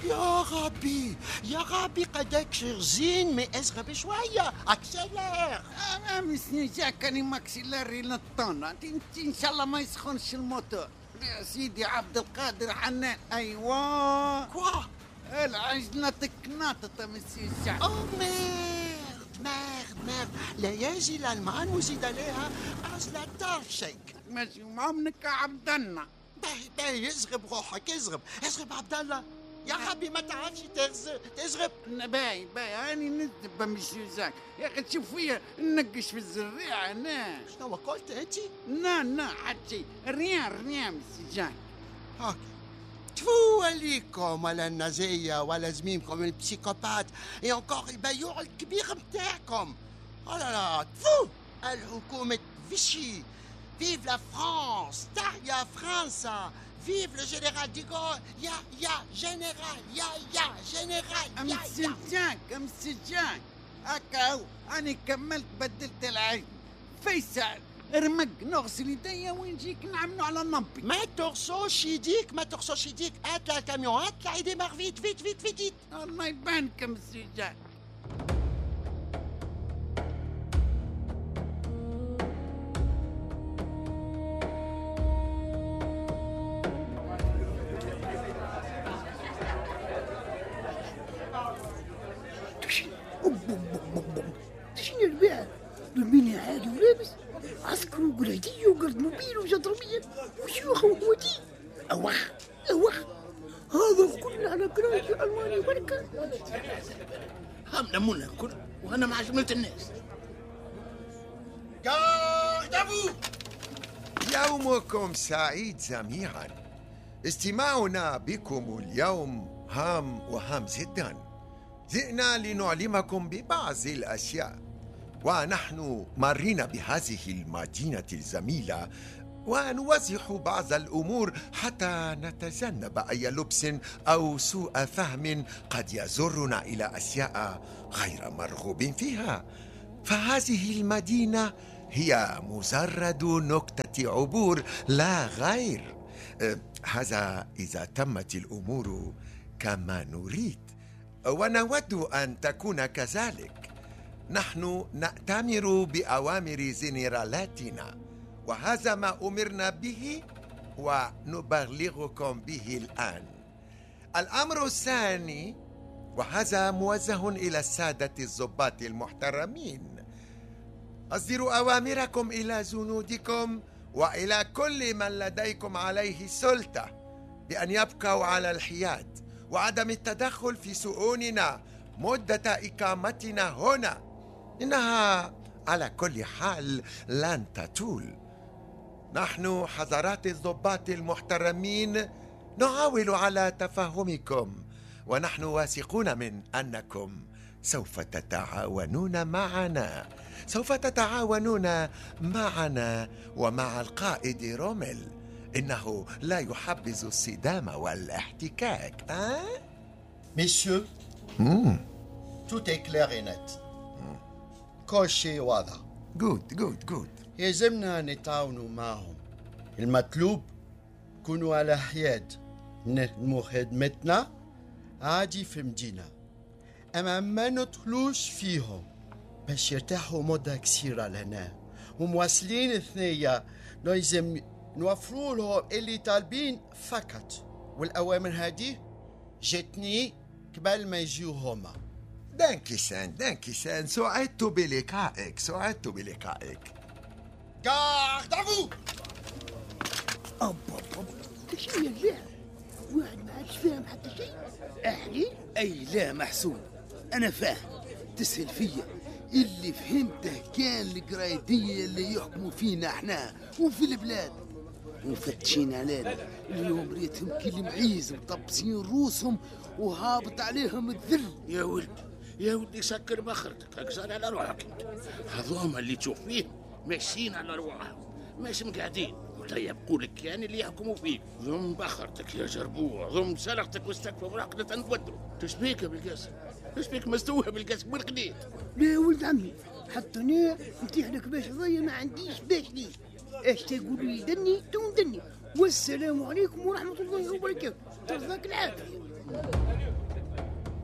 يا غبي يا غبي قدك زين مي اسغب شوية اكسلر. مسني جاك أنا ماكسيلاري للطونة إن شاء الله ما يسخنش الموتور يا سيدي عبد القادر حنان. أيوا كوا العجلة تكناططة مسي جاك. أوه ميرد لا يجي الألمان وزيد عليها عزلة شيك. ماشي مامنك عبد الله. باهي ازغب روحك ازغب عبد الله يا غبي ما تعرفش تزغب. باي هاني نذب مسي جاك يا أخي تشوف فيا نقش في الزريعة أنا. شنو قلت أنت؟ لا حتى ريان مسي جاك. هاك تفو عليكم ولا النازية ولا زميمكم البسيكوبات اي انكور البيوع الكبير متاعكم. لا تفو الحكومة فيشي. فيف لا فرانس تحيا فرنسا. فيف لو جنرال ديغول يا جنرال يا جنرال أمسي جاك هكا هو أنا كملت بدلت العين فيسال رمق نغسل يديا ونجيك نعملو على النبي. ما تغسلش يديك هات الكاميون هات يديمار فيت. الله يبانك أمسي جاك. شنو البيع؟ دولميني عادي ولابس عسكر وقريدية وقرد موبيل وجدرمية وشيوخ وهودي. أوخ هذا كله على قراية ألماني بركة. هم لمونا الكل وأنا مع جملة الناس. قاعدبو يومكم سعيد جميعا. استماعنا بكم اليوم هام جدا. جئنا لنعلمكم ببعض الأشياء ونحن مرينا بهذه المدينة الجميلة ونوضح بعض الأمور حتى نتجنب أي لبس أو سوء فهم قد يجرنا إلى أشياء غير مرغوب فيها. فهذه المدينة هي مجرد نكتة عبور لا غير. هذا إذا تمت الأمور كما نريد ونود أن تكون كذلك. نحن نأتمر بأوامر جنرالاتنا وهذا ما أمرنا به ونبلغكم به الآن. الأمر الثاني وهذا موجه إلى السادة الضباط المحترمين. أصدروا أوامركم إلى جنودكم وإلى كل من لديكم عليه سلطة بأن يبقوا على الحياد وعدم التدخل في شؤوننا مدة إقامتنا هنا. إنها على كل حال لن تطول. نحن حضرات الضباط المحترمين نحاول على تفهمكم ونحن واثقون من أنكم سوف تتعاونون معنا ومع القائد رومل. إنه لا يحبذ الصدام والاحتكاك. ميسيو توت اي كلير اي نت. كل شيء واضح. جود. يلزمنا نتعاونوا معهم. المطلوب كونوا على حياد نخدموا خدمتنا عادي في مدينة، أما ما ندخلوش فيهم باش يرتاحوا مدة قصيرة لهنا. ومواصلين الثنية لازم نوفروا لهم اللي طالبين فقط. والأوامر هذه جتني قبل ما يجيو هما. دانكيسان سعدت بلقائك. قاعدبو أبا شنو يا البيع؟ واحد ما عادش فاهم حتى شيء. أحلي؟ أي لا محسون أنا فاهم. تسهل فيا. اللي فهمته كان القرايدية اللي يحكموا فينا احنا وفي البلاد مفتشين علينا. اليوم ريتهم كل معيز مطبسين روسهم وهابط عليهم الذل. يا ولدي سكر بخرتك اكسر على روحك. هذوما اللي تشوف فيه ماشيين على رواحهم ماشي مقعدين ولا يبقوا لك يعني اللي يحكموا فيك. ضم بخرتك يا جربوع، ضم سلقتك واستكفى براقنا تنبدروا. تشبيك يا بالقاسم؟ تشبيك مستوها بالقاسم والقديد؟ لا يا ولد عمي حتى انا نتيحلك باش ضيع ما عنديش باش لي. ايش تقولوا لي دني والسلام عليكم ورحمة الله وبركاته. ترزاك العافية.